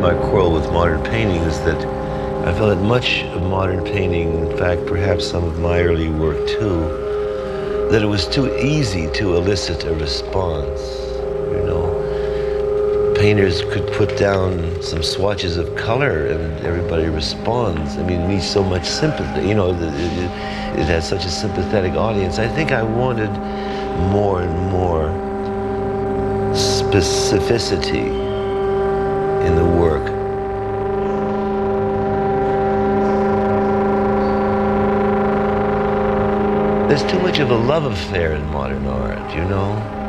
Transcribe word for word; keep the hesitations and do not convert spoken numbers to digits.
my quarrel with modern painting is that I felt that much of modern painting, in fact, perhaps some of my early work too, that it was too easy to elicit a response, you know. Painters could put down some swatches of color and everybody responds. I mean, it needs so much sympathy, you know, it, it, it has such a sympathetic audience. I think I wanted more and more specificity in the work. There's too much of a love affair in modern art, you know?